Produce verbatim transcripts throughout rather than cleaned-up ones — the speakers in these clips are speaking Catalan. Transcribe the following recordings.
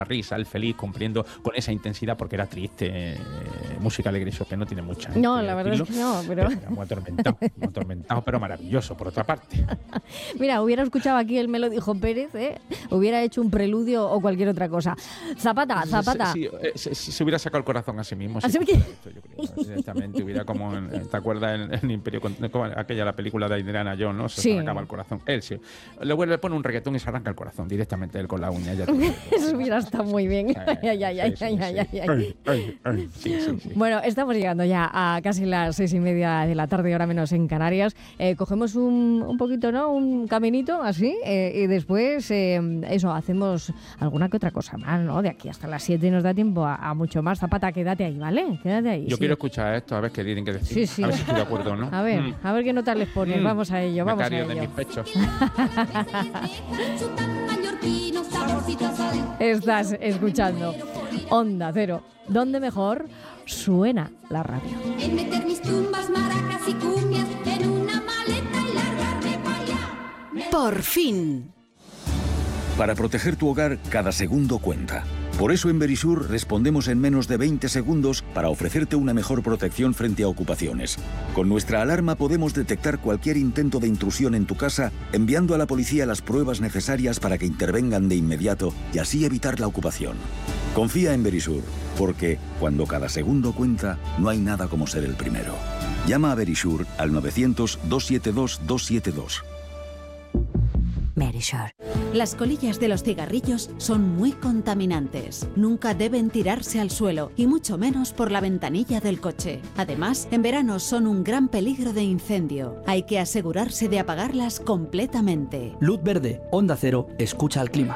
risa, el feliz, cumpliendo con esa intensidad porque era triste, eh, música alegre, eso que no tiene mucha. No, la verdad es que no, pero... Era muy atormentado, muy atormentado, pero maravilloso, por otra parte. Mira, hubiera escuchado aquí el Me lo dijo Pérez, ¿eh? Hubiera hecho un preludio o cualquier otra cosa. Zapata, Zapata. Si, si, si, si se hubiera sacado el corazón a sí mismo, sí, ¿Así por que? supuesto, yo creo, directamente hubiera como, en, ¿te acuerdas en, en Imperio, como aquella la película de Indiana Jones, ¿no? Se sí. arrancaba el corazón. Él sí. Luego le pone un reggaetón y se arranca el corazón directamente él con la uña. Ya Eso hubiera estado muy bien. Ay, ay, ay, ay, ay, ay, ay. Sí, sí, sí. Bueno, estamos llegando ya a casi las seis y media de la tarde, ahora menos en Canarias. Eh, cogemos un, un poquito, ¿no? Un caminito así eh, y después, eh, eso, hacemos alguna que otra cosa más, ¿no? De aquí hasta las siete nos da tiempo a, a mucho más. Zapata, quédate ahí, ¿vale? Quédate ahí. Yo sí. quiero escuchar esto, a ver qué tienen que decir. Sí, sí. A ver si estoy de acuerdo, ¿no? A ver, mm. a ver qué notas les pones. Mm. Vamos a ello, vamos Becario a ello. de mis pechos. Estás escuchando Onda Cero, donde mejor suena la radio. En meter mis tumbas, maracas y cumbias en una maleta y largarme para allá. Por fin. Para proteger tu hogar, cada segundo cuenta. Por eso en Verisur respondemos en menos de veinte segundos para ofrecerte una mejor protección frente a ocupaciones. Con nuestra alarma podemos detectar cualquier intento de intrusión en tu casa, enviando a la policía las pruebas necesarias para que intervengan de inmediato y así evitar la ocupación. Confía en Verisur, porque cuando cada segundo cuenta, no hay nada como ser el primero. Llama a Verisur al novecientos, doscientos setenta y dos, doscientos setenta y dos. Verisur. Las colillas de los cigarrillos son muy contaminantes. Nunca deben tirarse al suelo y mucho menos por la ventanilla del coche. Además, en verano son un gran peligro de incendio. Hay que asegurarse de apagarlas completamente. Luz verde, Onda Cero, escucha al clima.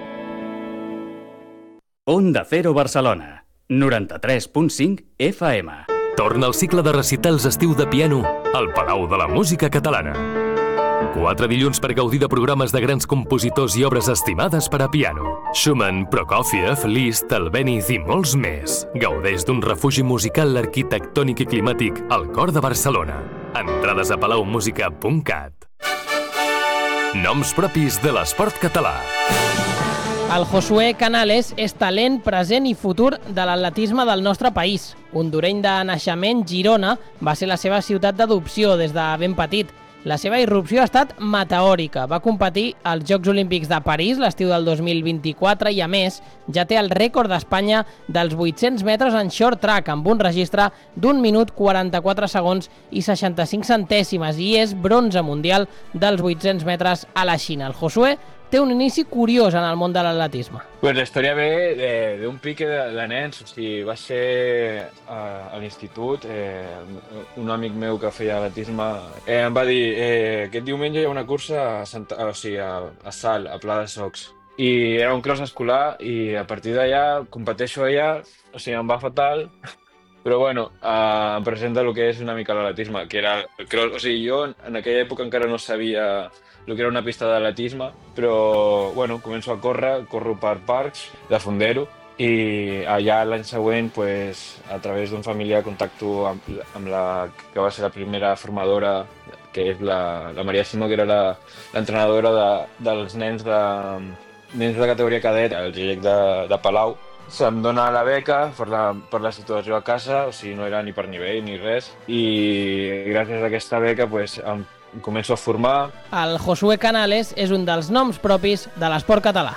Onda Cero Barcelona, noranta-tres punt cinc F M. Torna al cicle de recitals estiu de piano al Palau de la Música Catalana. Quatre dilluns per gaudir de programes de grans compositors i obres estimades per a piano. Schumann, Prokofiev, Liszt, Albéniz i molts més. Gaudeix d'un refugi musical arquitectònic i climàtic al cor de Barcelona. Entrades a palau música punt cat. Noms propis de l'esport català. El Josué Canales és talent, present i futur de l'atletisme del nostre país. Hondureny de naixement, Girona va ser la seva ciutat d'adopció des de ben petit. La seva irrupció ha estat meteòrica. Va competir als Jocs Olímpics de París l'estiu del dos mil vint-i-quatre i, a més, ja té el rècord d'Espanya dels vuit-cents metres en short track, amb un registre d'un minut quaranta-quatre segons i seixanta-cinc centèsimes, i és bronze mundial dels vuit-cents metres a la Xina. El Josué té un inici curiós en el món de l'atletisme. Pues la història ve d'un pique de, de nens. O sigui, va ser a, a l'institut, eh, un amic meu que feia atletisme eh, em va dir eh, aquest diumenge hi ha una cursa a, Santa, o sigui, a, a Salt, a Pla de Socs. I era un cross escolar i a partir d'allà competeixo allà, o sigui, em va fatal. Però bueno, eh, em presenta el que és una mica l'atletisme, que era el cross. O sigui, jo en aquella època encara no sabia el que era una pista d'atletisme, però bueno, començo a córrer, corro per parcs de Fondero i allà l'any següent, pues, a través d'un familiar, contacto amb, amb la que va ser la primera formadora, que és la, la Maria Simó, que era l'entrenadora de, dels nens de, nens de categoria cadet, al G I E C de, de Palau. Se'm dona la beca per la, per la situació a casa, o sigui, no era ni per nivell ni res, i gràcies a aquesta beca pues, em començo a formar. El Josué Canales és un dels noms propis de l'esport català.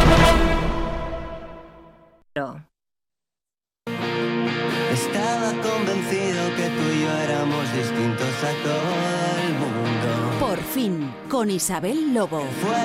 Estaba convencido que tú y yo éramos distintos a todo el mundo. Por fin, con Isabel Lobo.